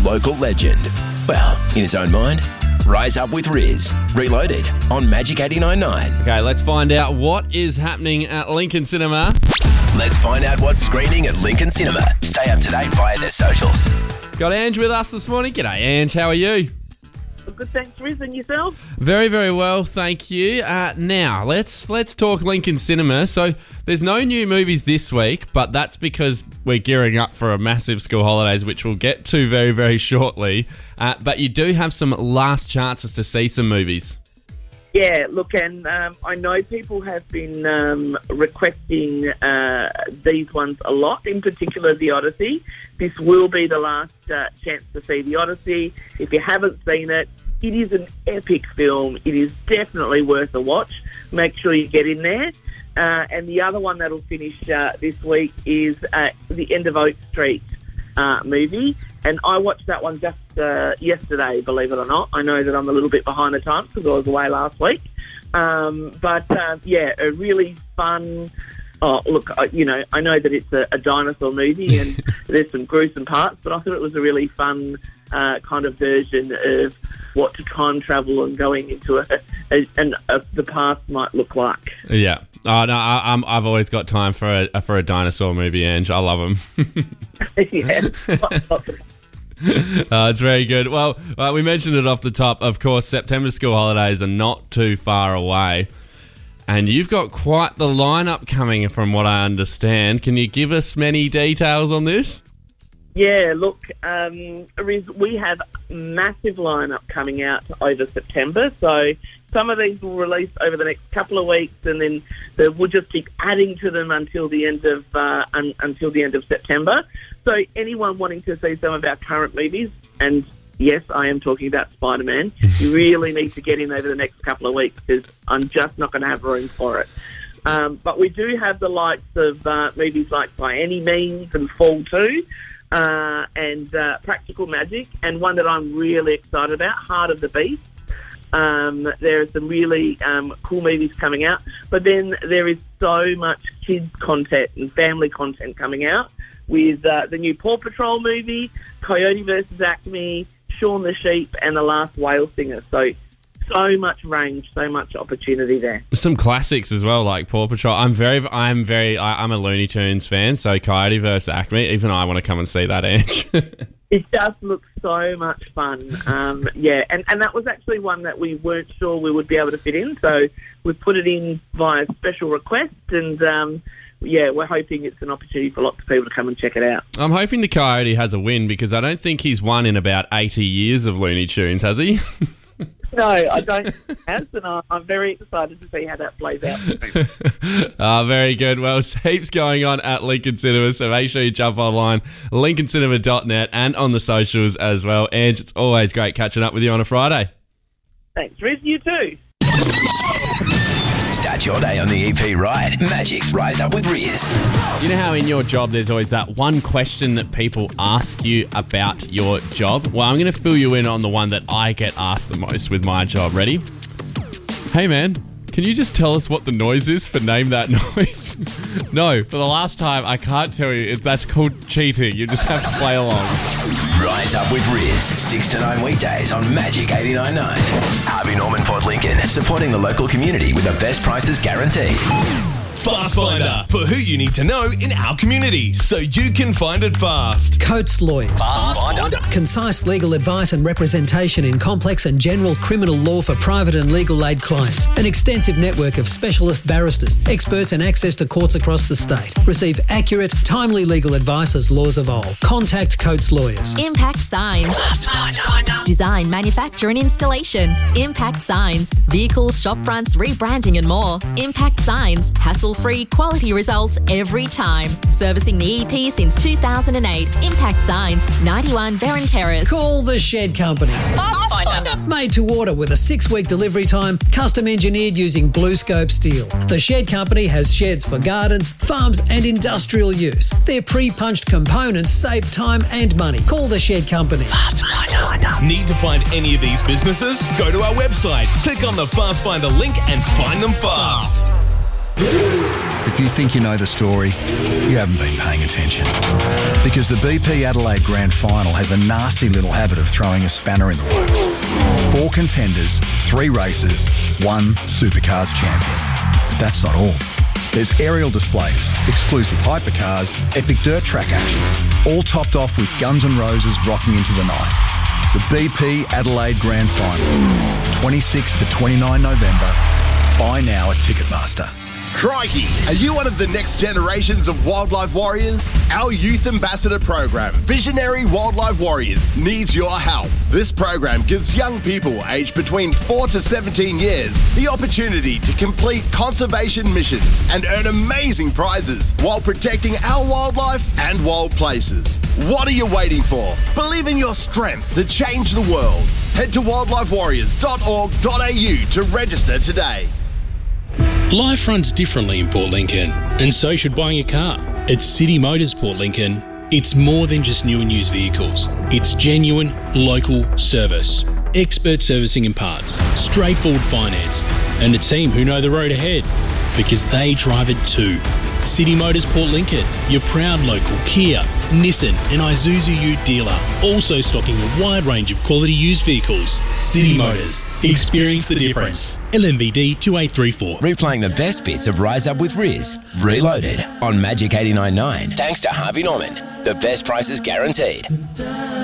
local legend. Well, in his own mind. Rise Up with Riz. Reloaded on Magic 89.9. Okay, let's find out what is happening at Lincoln Cinema. Let's find out what's screening at Lincoln Cinema. Stay up to date via their socials. Got Ange with us this morning. G'day, Ange. How are you? Good, thanks, Riz, and yourself? Very, very well, thank you. Now, let's talk Lincoln Cinema. So, there's no new movies this week, but that's because we're gearing up for a massive school holidays, which we'll get to very, very shortly. But you do have some last chances to see some movies. Yeah, look, and I know people have been requesting these ones a lot, in particular The Odyssey. This will be the last chance to see The Odyssey. If you haven't seen it, it is an epic film. It is definitely worth a watch. Make sure you get in there. And the other one that'll finish this week is The End of Oak Street movie. And I watched that one just yesterday, believe it or not. I know that I'm a little bit behind the times because I was away last week. But a really fun... Oh, look, I know that it's a dinosaur movie and there's some gruesome parts, but I thought it was a really fun kind of version of what time travel and going into the past might look like. Yeah. Oh, no, I've always got time for a dinosaur movie, Ange. I love them. Yeah. It's very good. Well, we mentioned it off the top. Of course, September school holidays are not too far away. And you've got quite the lineup coming from what I understand. Can you give us many details on this? Yeah, look, Riz, we have massive lineup coming out over September. So some of these will release over the next couple of weeks, and then we'll just keep adding to them until the end of September. So anyone wanting to see some of our current movies, and yes, I am talking about Spider-Man, you really need to get in over the next couple of weeks because I'm just not going to have room for it. But we do have the likes of movies like By Any Means and Fall 2 and Practical Magic, and one that I'm really excited about, Heart of the Beast. There are some really cool movies coming out, but then there is so much kids content and family content coming out with the new Paw Patrol movie, Coyote vs. Acme, Shaun the Sheep, and The Last Whale Singer. So much range, so much opportunity there. Some classics as well, like Paw Patrol. I'm a Looney Tunes fan, so Coyote vs. Acme, even I want to come and see that, Ange. It just looks so much fun. And that was actually one that we weren't sure we would be able to fit in, so we put it in via special request, and we're hoping it's an opportunity for lots of people to come and check it out. I'm hoping the Coyote has a win because I don't think he's won in about 80 years of Looney Tunes, has he? No, I don't have, and I'm very excited to see how that plays out. Very good. Well, heaps going on at Lincoln Cinema, so make sure you jump online, lincolncinema.net, and on the socials as well. Ange, it's always great catching up with you on a Friday. Thanks, Riz. You too. Start your day on the EP right. Magic's Rise Up with Riz. You know how in your job there's always that one question that people ask you about your job? Well, I'm going to fill you in on the one that I get asked the most with my job. Ready? Hey man, can you just tell us what the noise is for Name That Noise? No, for the last time, I can't tell you. That's called cheating. You just have to play along. Rise Up with Riz, 6 to 9 weekdays on Magic 89.9. Harvey Norman Port Lincoln, supporting the local community with the best prices guaranteed. Fast Finder, for who you need to know in our community, so you can find it fast. Coates Lawyers. Fast Finder. Concise legal advice and representation in complex and general criminal law for private and legal aid clients. An extensive network of specialist barristers, experts and access to courts across the state. Receive accurate, timely legal advice as laws evolve. Contact Coates Lawyers. Impact Signs. Fast Finder. Design, manufacture and installation. Impact Signs. Vehicles, shop fronts, rebranding and more. Impact Signs. Hassle-free quality results every time. Servicing the EP since 2008. Impact Signs. 91 Veron Terrace. Call the Shed Company. Fast Finder. Made to order with a 6-week delivery time, custom engineered using Blue Scope steel. The Shed Company has sheds for gardens, farms and industrial use. Their pre-punched components save time and money. Call the Shed Company. Fast Finder. Need to find any of these businesses? Go to our website, click on the Fast Finder link and find them fast. If you think you know the story, you haven't been paying attention. Because the BP Adelaide Grand Final has a nasty little habit of throwing a spanner in the works. 4 contenders, 3 races, 1 Supercars champion. That's not all. There's aerial displays, exclusive hypercars, epic dirt track action, all topped off with Guns N' Roses rocking into the night. The BP Adelaide Grand Final, 26 to 29 November. Buy now at Ticketmaster. Crikey! Are you one of the next generations of wildlife warriors? Our Youth Ambassador program, Visionary Wildlife Warriors, needs your help. This program gives young people aged between 4 to 17 years the opportunity to complete conservation missions and earn amazing prizes while protecting our wildlife and wild places. What are you waiting for? Believe in your strength to change the world. Head to wildlifewarriors.org.au to register today. Life runs differently in Port Lincoln, and so should buying a car. At City Motors Port Lincoln, it's more than just new and used vehicles. It's genuine, local service, expert servicing and parts, straightforward finance, and a team who know the road ahead, because they drive it too. City Motors Port Lincoln, your proud local Kia, Nissan and Isuzu Ute dealer, also stocking a wide range of quality used vehicles. City Motors, experience the difference. LMBD 2834. Replaying the best bits of Rise Up with Riz, Reloaded on Magic 89.9. Thanks to Harvey Norman. The best prices guaranteed.